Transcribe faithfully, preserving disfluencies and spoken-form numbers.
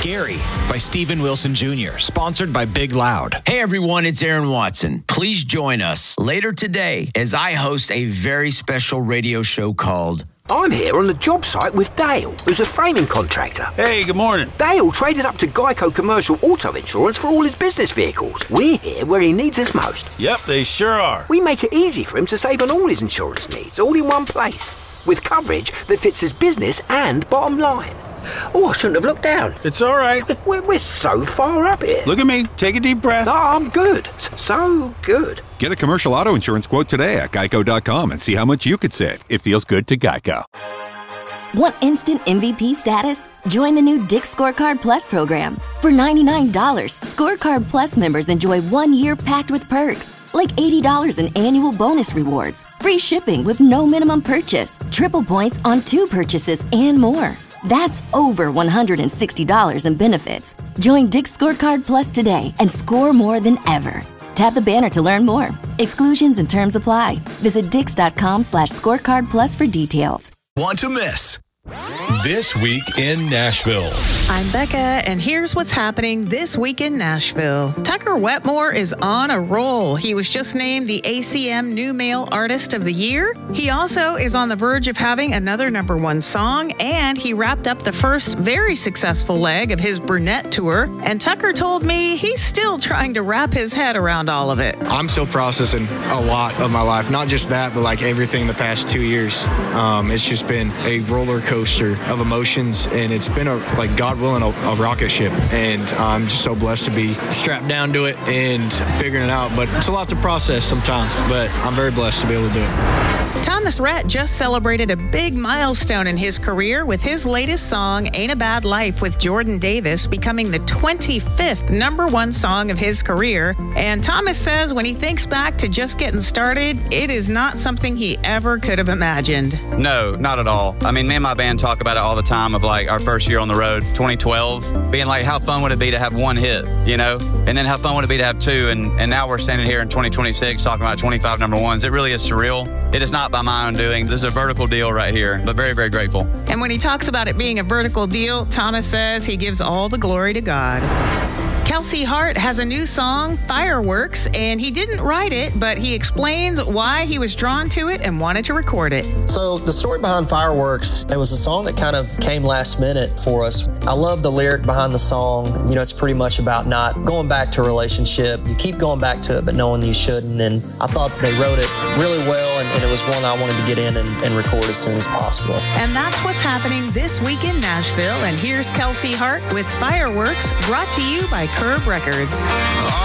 Gary by Steven Wilson Junior, sponsored by Big Loud. Hey everyone, it's Aaron Watson. Please join us later today as I host a very special radio show called I'm here on the job site with Dale, who's a framing contractor. Hey, good morning. Dale traded up to Geico Commercial Auto Insurance for all his business vehicles. We're here where he needs us most. Yep, they sure are. We make it easy for him to save on all his insurance needs, all in one place, with coverage that fits his business and bottom line. Oh, I shouldn't have looked down. It's all right. We're, we're so far up here. Look at me. Take a deep breath. Oh, I'm good. So good. Get a commercial auto insurance quote today at geico dot com and see how much you could save. It feels good to Geico. Want instant M V P status? Join the new Dick's Scorecard Plus program. For ninety-nine dollars, Scorecard Plus members enjoy one year packed with perks, like eighty dollars in annual bonus rewards, free shipping with no minimum purchase, triple points on two purchases, and more. That's over one hundred sixty dollars in benefits. Join Dick's Scorecard Plus today and score more than ever. Tap the banner to learn more. Exclusions and terms apply. Visit dix.com slash scorecard plus for details. Want to miss This Week in Nashville. I'm Becca, and here's what's happening this week in Nashville. Tucker Wetmore is on a roll. He was just named the A C M New Male Artist of the Year. He also is on the verge of having another number one song, and he wrapped up the first very successful leg of his Brunette tour. And Tucker told me he's still trying to wrap his head around all of it. I'm still processing a lot of my life, not just that, but like everything the past two years. Um, it's just been a roller coaster of emotions, and it's been a, like God willing, a, a rocket ship, and I'm just so blessed to be strapped down to it and figuring it out. But it's a lot to process sometimes, but I'm very blessed to be able to do it. Thomas Rhett just celebrated a big milestone in his career with his latest song, Ain't a Bad Life with Jordan Davis, becoming the twenty-fifth number one song of his career. And Thomas says when he thinks back to just getting started, it is not something he ever could have imagined. No, not at all. I mean, me and my band talk about it all the time of like our first year on the road, twenty twelve, being like, how fun would it be to have one hit, you know? And then how fun would it be to have two? And, and now we're standing here in twenty twenty-six talking about twenty-five number ones. It really is surreal. It is not by my own doing. This is a vertical deal right here, but very, very grateful. And when he talks about it being a vertical deal, Thomas says he gives all the glory to God. Kelsey Hart has a new song, Fireworks, and he didn't write it, but he explains why he was drawn to it and wanted to record it. So the story behind Fireworks, it was a song that kind of came last minute for us. I love the lyric behind the song. You know, it's pretty much about not going back to a relationship. You keep going back to it, but knowing you shouldn't. And I thought they wrote it really well, and, and it was one I wanted to get in and, and record as soon as possible. And that's what's happening this week in Nashville. And here's Kelsey Hart with Fireworks, brought to you by Curb Records.